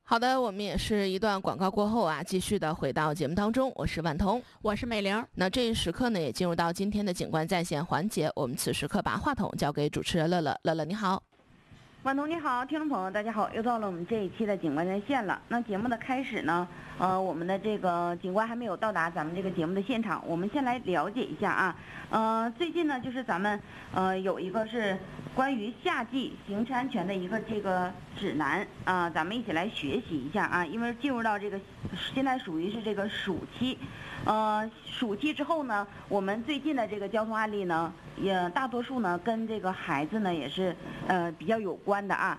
好的，我们也是一段广告过后啊，继续的回到节目当中，我是万彤， 我是美玲。 那这一时刻呢，也进入到今天的警官在线环节，我们此时刻把话筒交给主持人乐乐，乐乐你好。 万彤你好，听众朋友大家好，又到了我们这一期的警官在线了。那节目的开始呢，我们的这个警官还没有到达咱们这个节目的现场，我们先来了解一下啊。最近呢，就是咱们有一个是关于夏季行车安全的一个这个指南啊，咱们一起来学习一下啊。因为进入到这个现在属于是这个暑期，暑期之后呢，我们最近的这个交通案例呢，也大多数呢跟这个孩子呢也是比较有关的啊。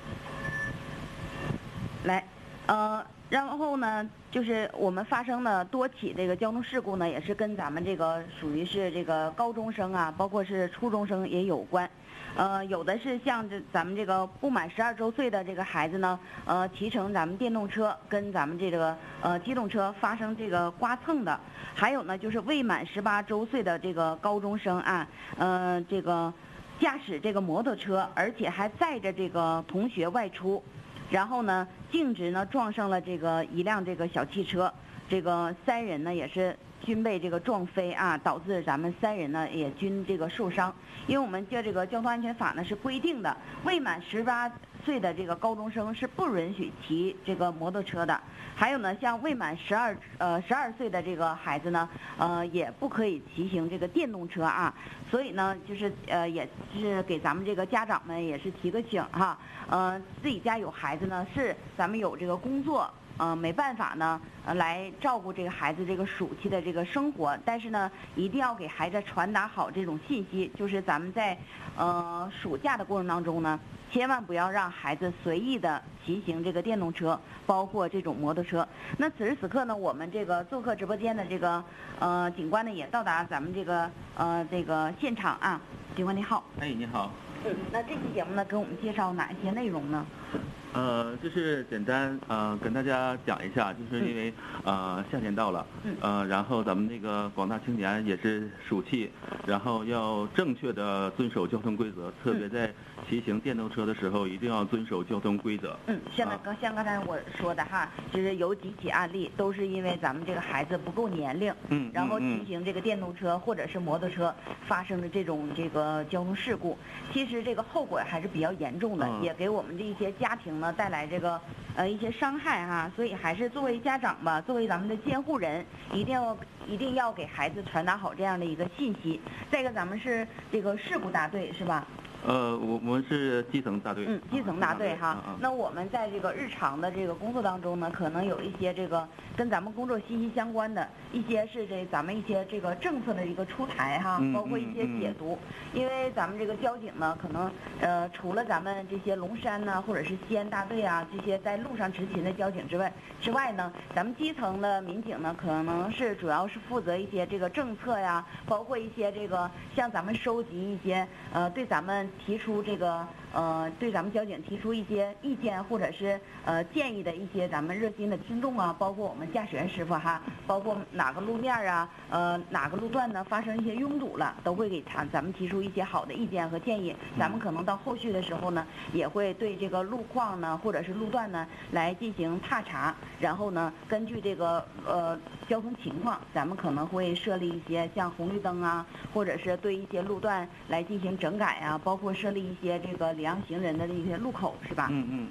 来，然后呢，就是我们发生的多起这个交通事故呢，也是跟咱们这个属于是这个高中生啊，包括是初中生也有关。有的是像咱们这个不满12周岁的这个孩子呢，骑乘咱们电动车跟咱们这个机动车发生这个刮蹭的，还有呢就是未满18周岁的这个高中生啊，这个驾驶这个摩托车，而且还载着这个同学外出，然后呢径直呢撞上了这个一辆这个小汽车，这个3人呢也是均被这个撞飞啊，导致咱们3人呢也均这个受伤。因为我们这个交通安全法呢是规定的，未满18岁的这个高中生是不允许骑这个摩托车的。还有呢，像未满12岁的这个孩子呢，也不可以骑行这个电动车啊。所以呢，就是也是给咱们这个家长们也是提个醒哈，自己家有孩子呢，是咱们有这个工作。没办法呢，来照顾这个孩子这个暑期的这个生活，但是呢，一定要给孩子传达好这种信息，就是咱们在暑假的过程当中呢，千万不要让孩子随意的骑行这个电动车，包括这种摩托车。那此时此刻呢，我们这个做客直播间的这个警官呢也到达咱们这个现场啊，警官你好。 哎，你好。 那这期节目呢，给我们介绍哪一些内容呢？ 就是简单跟大家讲一下，就是因为夏天到了，然后咱们那个广大青年也是暑期，然后要正确的遵守交通规则，特别在骑行电动车的时候一定要遵守交通规则。 像刚才我说的哈，就是有几起案例都是因为咱们这个孩子不够年龄，然后骑行这个电动车或者是摩托车发生的这种这个交通事故，其实这个后果还是比较严重的，也给我们这一些家庭呢带来这个一些伤害哈，所以还是作为家长吧，作为咱们的监护人，一定要给孩子传达好这样的一个信息。再一个，咱们是这个事故大队是吧？ 我们是基层大队。 基层大队哈。那我们在这个日常的这个工作当中呢，可能有一些这个跟咱们工作息息相关的一些是咱们一些这个政策的一个出台哈，包括一些解读。因为咱们这个交警呢，可能除了咱们这些龙山呐，或者是西安大队啊这些在路上执勤的交警之外呢，咱们基层的民警呢，可能是主要是负责一些这个政策呀，包括一些这个像咱们收集一些对咱们提出这个对咱们交警提出一些意见或者是建议的一些咱们热心的听众啊，包括我们驾驶员师傅哈，包括哪个路面啊哪个路段呢发生一些拥堵了，都会给咱们提出一些好的意见和建议。咱们可能到后续的时候呢，也会对这个路况呢或者是路段呢来进行踏查，然后呢根据这个交通情况，咱们可能会设立一些像红绿灯啊，或者是对一些路段来进行整改啊，包括设立一些这个礼让行人的一些路口，是吧？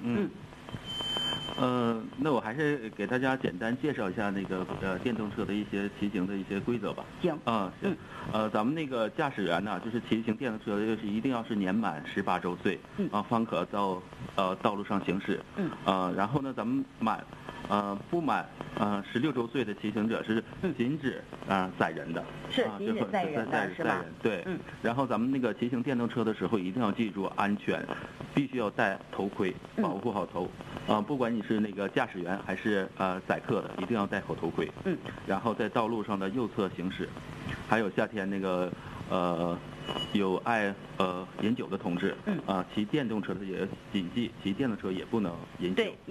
那我还是给大家简单介绍一下那个电动车的一些骑行的一些规则吧。 行。 行。咱们那个驾驶员呢，就是骑行电动车，就是一定要是年满18周岁，方可到道路上行驶。然后呢，咱们不满16周岁的骑行者是禁止载人的。 是禁止载人的，是吧？ 对。然后咱们那个骑行电动车的时候，一定要记住安全，必须要戴头盔，保护好头。不管你是那个驾驶员还是载客的，一定要戴好头盔。然后在道路上的右侧行驶。还有夏天那个有爱饮酒的同志，骑电动车的也谨记，骑电动车也不能饮酒。 对。